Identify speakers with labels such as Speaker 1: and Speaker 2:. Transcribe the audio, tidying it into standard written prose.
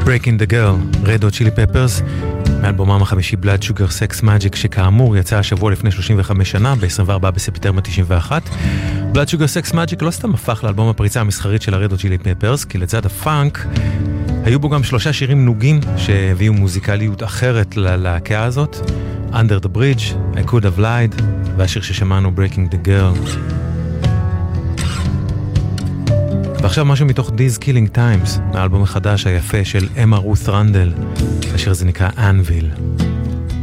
Speaker 1: Breaking the Girl, Red Hot Chili Peppers, מאלבומם החמישי Blood Sugar Sex Magic, שכאמור יצא השבוע לפני 35 שנה, ב-24 בספטמבר 91. Blood Sugar Sex Magic לא סתם הפך לאלבום הפריצה המסחרית של ה-Red Hot Chili Peppers, כי לצד הפאנק היו בו גם 3 שירים נוגים שהביאו מוזיקליות אחרת ללהקה הזאת, Under the Bridge, I Could Have Lied, והשיר ששמענו Breaking the Girl. ועכשיו משהו מתוך These Killing Times, מהאלבום החדש היפה של אמה רות רנדל. השיר הזה נקרא Anvil.